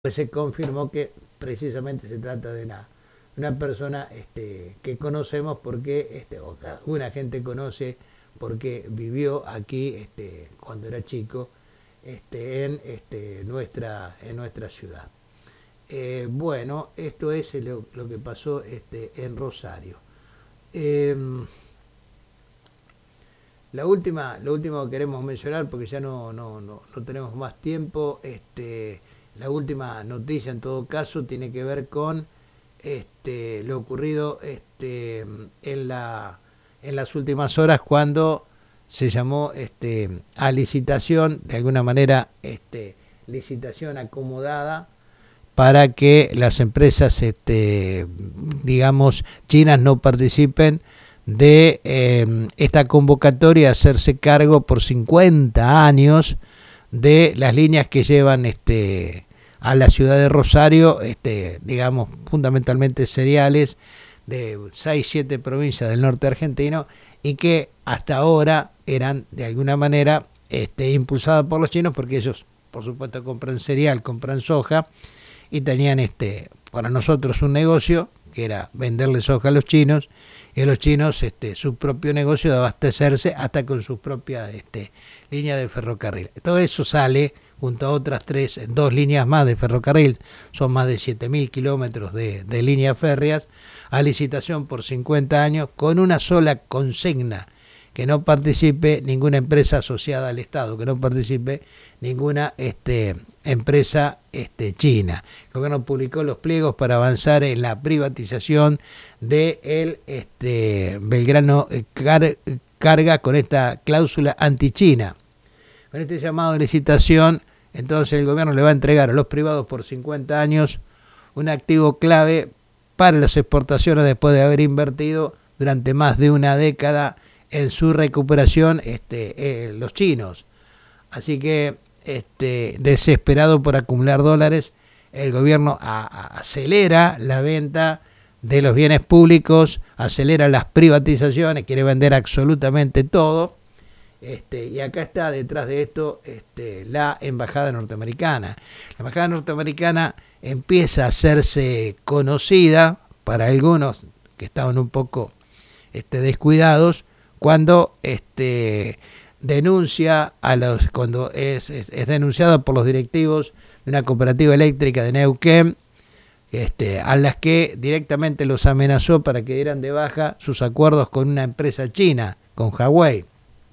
se confirmó que precisamente se trata de una persona que conocemos porque, o que alguna gente conoce porque vivió aquí cuando era chico en nuestra ciudad. Bueno, esto es lo que pasó en Rosario. Eh, lo último que queremos mencionar, porque ya no tenemos más tiempo, la última noticia en todo caso tiene que ver con lo ocurrido en las últimas horas cuando se llamó a licitación, de alguna manera licitación acomodada para que las empresas digamos chinas no participen de esta convocatoria, hacerse cargo por 50 años de las líneas que llevan a la ciudad de Rosario, digamos, fundamentalmente cereales de 6-7 provincias del norte argentino, y que hasta ahora eran de alguna manera impulsadas por los chinos, porque ellos, por supuesto, compran cereal, compran soja, y tenían para nosotros un negocio que era venderle soja a los chinos, y a los chinos su propio negocio de abastecerse hasta con sus propias líneas de ferrocarril. Todo eso sale junto a otras dos líneas más de ferrocarril, son más de 7.000 kilómetros de líneas férreas, a licitación por 50 años, con una sola consigna: que no participe ninguna empresa asociada al Estado, que no participe ninguna empresa china. El gobierno publicó los pliegos para avanzar en la privatización de Belgrano Carga con esta cláusula antichina. Con este llamado de licitación, entonces el gobierno le va a entregar a los privados por 50 años un activo clave para las exportaciones después de haber invertido durante más de una década en su recuperación los chinos. Así que desesperado por acumular dólares, el gobierno acelera la venta de los bienes públicos, acelera las privatizaciones, quiere vender absolutamente todo. Y acá está detrás de esto la embajada norteamericana. La embajada norteamericana empieza a hacerse conocida para algunos que estaban un poco descuidados, cuando denuncia cuando es denunciado por los directivos de una cooperativa eléctrica de Neuquén, a las que directamente los amenazó para que dieran de baja sus acuerdos con una empresa china, con Huawei.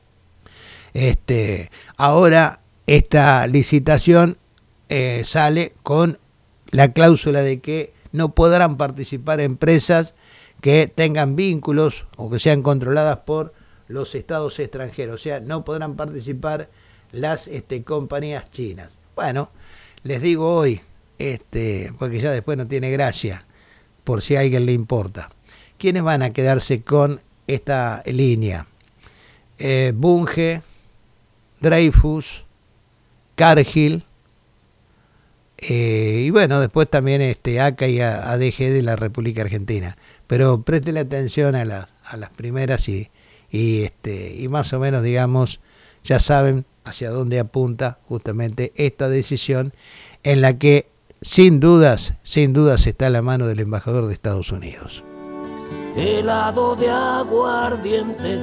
Ahora esta licitación sale con la cláusula de que no podrán participar empresas que tengan vínculos o que sean controladas por los estados extranjeros, o sea, no podrán participar las compañías chinas. Bueno, les digo hoy, porque ya después no tiene gracia, por si a alguien le importa, ¿quiénes van a quedarse con esta línea? Bunge, Dreyfus, Cargill, y bueno, después también ACA y ADG de la República Argentina. Pero préstele atención a las primeras y más o menos, digamos, ya saben hacia dónde apunta justamente esta decisión, en la que sin dudas está la mano del embajador de Estados Unidos. Helado de aguardiente.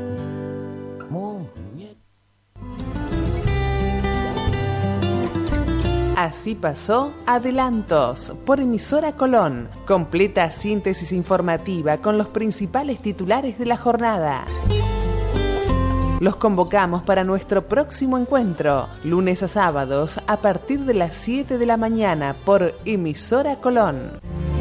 Así pasó Adelantos por Emisora Colón. Completa síntesis informativa con los principales titulares de la jornada. Los convocamos para nuestro próximo encuentro, lunes a sábados a partir de las 7 de la mañana por Emisora Colón.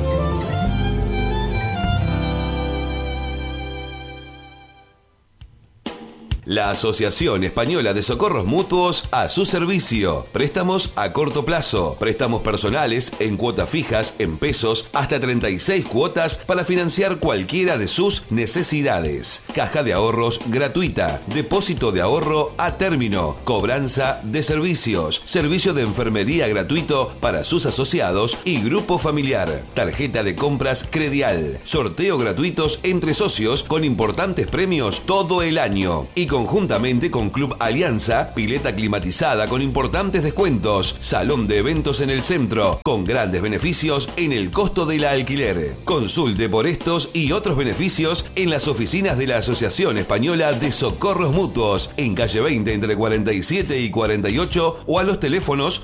La Asociación Española de Socorros Mutuos a su servicio. Préstamos a corto plazo, préstamos personales en cuotas fijas, en pesos, hasta 36 cuotas para financiar cualquiera de sus necesidades. Caja de ahorros gratuita, depósito de ahorro a término, cobranza de servicios, servicio de enfermería gratuito para sus asociados y grupo familiar, tarjeta de compras Credial, sorteo gratuitos entre socios con importantes premios todo el año y conjuntamente con Club Alianza, pileta climatizada con importantes descuentos, salón de eventos en el centro, con grandes beneficios en el costo del alquiler. Consulte por estos y otros beneficios en las oficinas de la Asociación Española de Socorros Mutuos, en calle 20 entre 47 y 48, o a los teléfonos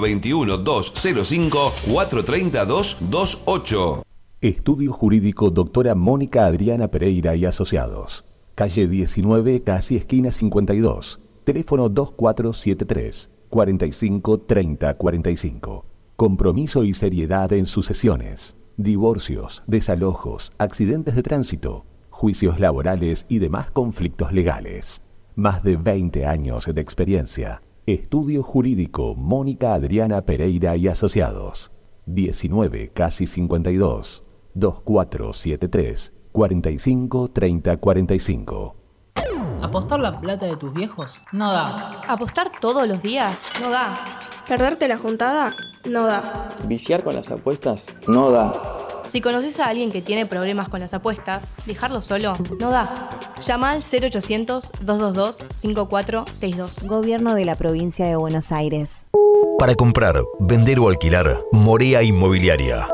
421-205-430-228. Estudio Jurídico Doctora Mónica Adriana Pereira y Asociados. Calle 19, casi esquina 52. Teléfono 2473 45 30 45. Compromiso y seriedad en sucesiones, divorcios, desalojos, accidentes de tránsito, juicios laborales y demás conflictos legales. Más de 20 años de experiencia. Estudio Jurídico Mónica Adriana Pereira y Asociados. 19, casi 52. 2473 45 30 45. ¿Apostar la plata de tus viejos? No da. ¿Apostar todos los días? No da. ¿Perderte la juntada? No da. ¿Viciar con las apuestas? No da. Si conoces a alguien que tiene problemas con las apuestas, dejarlo solo no da. Llama al 0800-222-5462. Gobierno de la Provincia de Buenos Aires. Para comprar, vender o alquilar, Morea Inmobiliaria.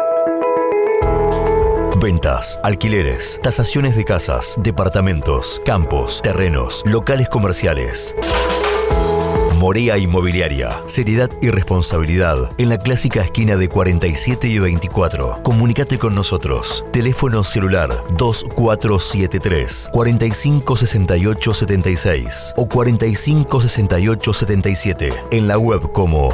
Ventas, alquileres, tasaciones de casas, departamentos, campos, terrenos, locales comerciales. Morea Inmobiliaria. Seriedad y responsabilidad en la clásica esquina de 47 y 24. Comunicate con nosotros. Teléfono celular 2473 456876 o 456877. En la web como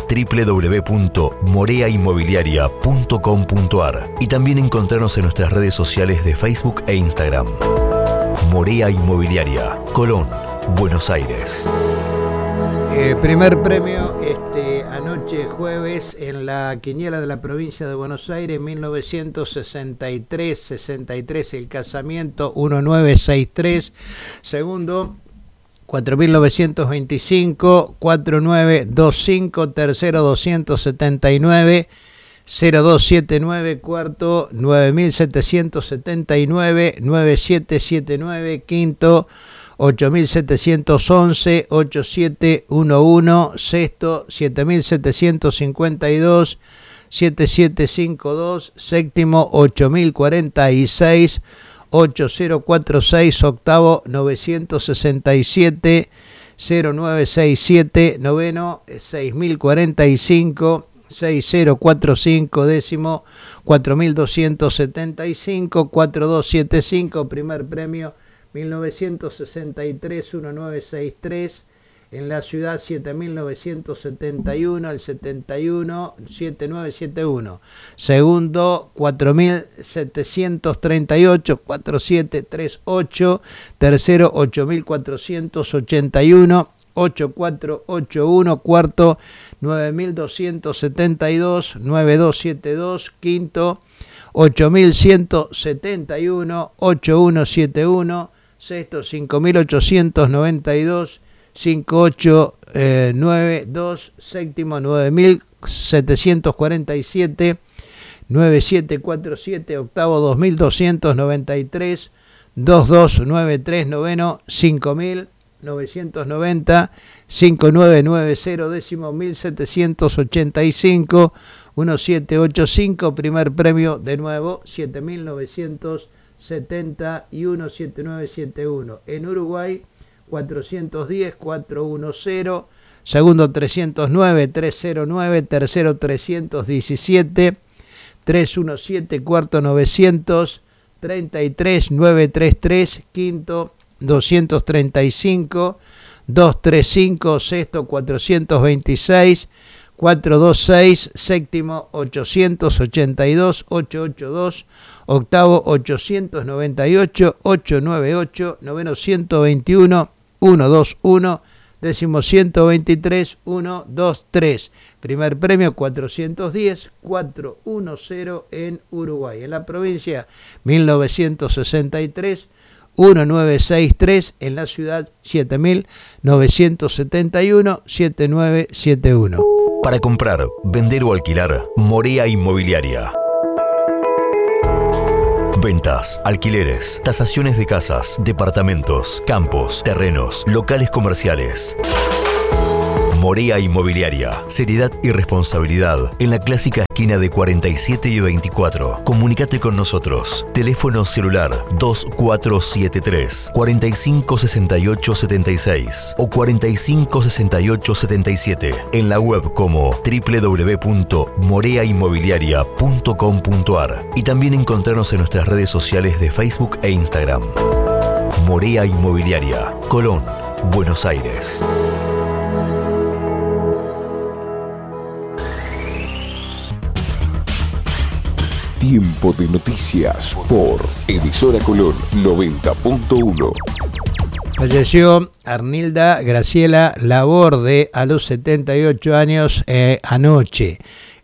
www.moreainmobiliaria.com.ar y también encontrarnos en nuestras redes sociales de Facebook e Instagram. Morea Inmobiliaria, Colón, Buenos Aires. Primer premio anoche jueves en la quiniela de la provincia de Buenos Aires, 1963 el casamiento 1963. Segundo 4.925, 4925. Tercero 279, 0279. Cuarto 9.779, 9779. Quinto 8.711, 8711. Sexto 7.752, 7752. Séptimo 8.046, 8046. Octavo 967, 0967. Noveno 6.045, 6045. Décimo 4.275, 4275. Primer premio 1963 1963. En la ciudad 7.971, el 71 7971. Segundo 4.738, 4738. Tercero 8.481, 8481. Cuarto 9.272, 9272. Quinto 8.171, 8171. Sexto 5.892, 5892. Séptimo 9.747, 9747. Octavo 2.293, 2293. Noveno 5.990, 5990. Décimo 1.785, 1785. Primer premio de nuevo 7.971, 7971. En Uruguay 410, 410. Segundo 309, 309. Tercero 317, 317. Cuarto 933, 933. Quinto 235, 235. Sexto 426, 426. Séptimo 882, 882. Octavo 898, 898. Noveno 121, 121. Décimo 123, 123. Primer premio 410, 410 en Uruguay. En la provincia 1963, 1963. En la ciudad 7.971, 7971. Para comprar, vender o alquilar, Morea Inmobiliaria. Ventas, alquileres, tasaciones de casas, departamentos, campos, terrenos, locales comerciales. Morea Inmobiliaria. Seriedad y responsabilidad en la clásica esquina de 47 y 24. Comunícate con nosotros. Teléfono celular 2473 456876 o 456877. En la web como www.moreainmobiliaria.com.ar y también encontrarnos en nuestras redes sociales de Facebook e Instagram. Morea Inmobiliaria, Colón, Buenos Aires. Tiempo de noticias por Emisora Colón 90.1. Falleció Arnilda Graciela Laborde a los 78 años anoche.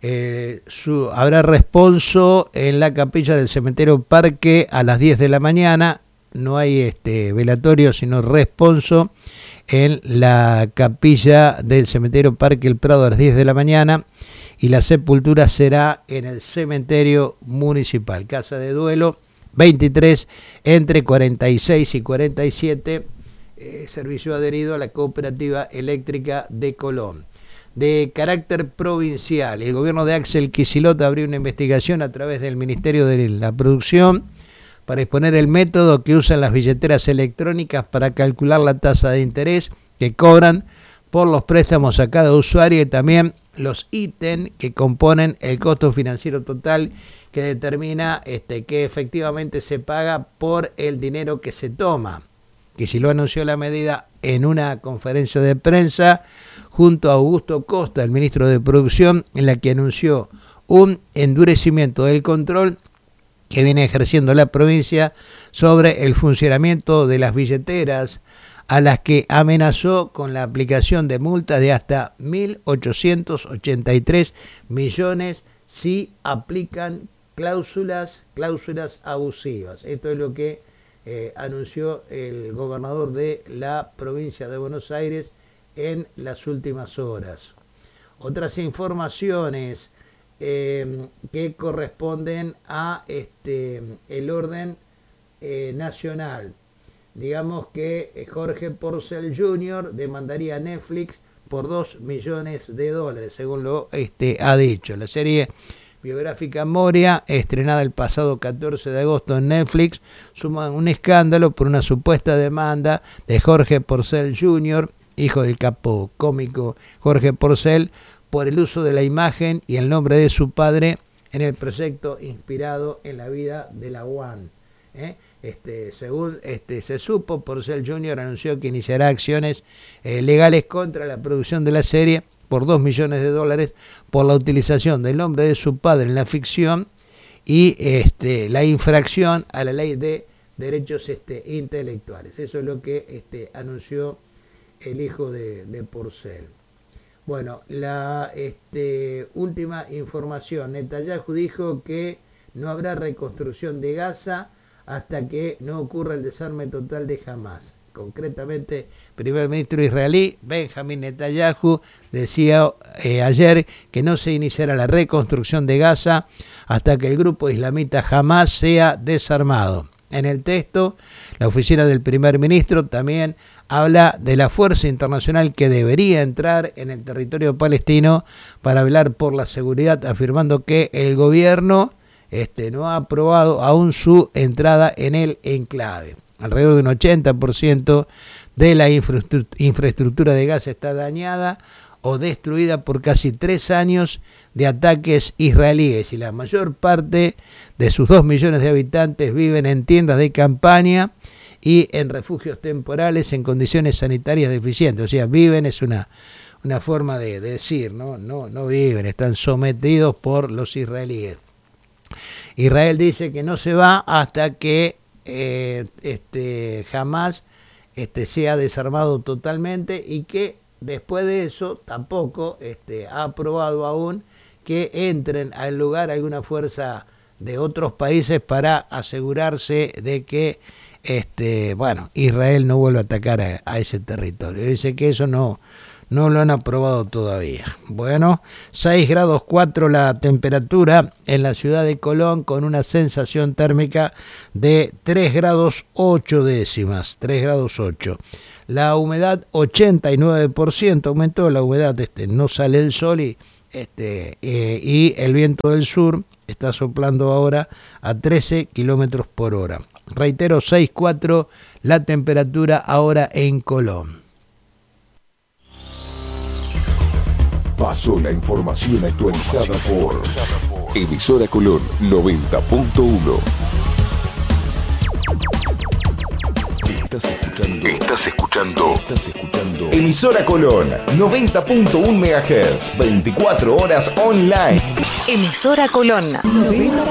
Habrá responso en la capilla del cementerio Parque a las 10 de la mañana. No hay velatorio, sino responso en la capilla del cementerio Parque El Prado a las 10 de la mañana. Y la sepultura será en el cementerio municipal, Casa de Duelo 23, entre 46 y 47, servicio adherido a la Cooperativa Eléctrica de Colón. De carácter provincial, el gobierno de Axel Kicillof abrió una investigación a través del Ministerio de la Producción para exponer el método que usan las billeteras electrónicas para calcular la tasa de interés que cobran por los préstamos a cada usuario y también los ítems que componen el costo financiero total que determina que efectivamente se paga por el dinero que se toma. Kicillof anunció la medida en una conferencia de prensa junto a Augusto Costa, el ministro de Producción, en la que anunció un endurecimiento del control que viene ejerciendo la provincia sobre el funcionamiento de las billeteras, a las que amenazó con la aplicación de multas de hasta 1.883 millones si aplican cláusulas abusivas. Esto es lo que anunció el gobernador de la provincia de Buenos Aires en las últimas horas. Otras informaciones que corresponden a el orden nacional. Digamos que Jorge Porcel Jr. demandaría a Netflix por $2 millones, según lo ha dicho. La serie biográfica Moria, estrenada el pasado 14 de agosto en Netflix, suma un escándalo por una supuesta demanda de Jorge Porcel Jr., hijo del capo cómico Jorge Porcel, por el uso de la imagen y el nombre de su padre en el proyecto inspirado en la vida de la UAN. Según se supo, Porcel Jr. anunció que iniciará acciones legales contra la producción de la serie por $2 millones por la utilización del nombre de su padre en la ficción y la infracción a la ley de derechos intelectuales. Eso es lo que anunció el hijo de Porcel. Bueno, la última información. Netanyahu dijo que no habrá reconstrucción de Gaza hasta que no ocurra el desarme total de Hamás. Concretamente, el primer ministro israelí, Benjamin Netanyahu, decía ayer que no se iniciará la reconstrucción de Gaza hasta que el grupo islamita Hamás sea desarmado. En el texto, la oficina del primer ministro también habla de la fuerza internacional que debería entrar en el territorio palestino para velar por la seguridad, afirmando que el gobierno no ha aprobado aún su entrada en el enclave. Alrededor de un 80% de la infraestructura de Gaza está dañada o destruida por casi 3 años de ataques israelíes y la mayor parte de sus 2 millones de habitantes viven en tiendas de campaña y en refugios temporales en condiciones sanitarias deficientes. O sea, viven es una forma de decir, no viven, están sometidos por los israelíes. Israel dice que no se va hasta que Hamás sea desarmado totalmente y que después de eso tampoco ha aprobado aún que entren al lugar alguna fuerza de otros países para asegurarse de que Israel no vuelva a atacar a ese territorio. Dice que eso no no lo han aprobado todavía. Bueno, 6 grados 4 la temperatura en la ciudad de Colón, con una sensación térmica de 3 grados 8 décimas, 3 grados 8. La humedad 89%, aumentó la humedad, no sale el sol y el viento del sur está soplando ahora a 13 kilómetros por hora. Reitero, 6,4 la temperatura ahora en Colón. Pasó la información actualizada por Emisora Colón 90.1. Estás escuchando Emisora Colón 90.1 MHz, 24 horas online. Emisora Colón 90.1.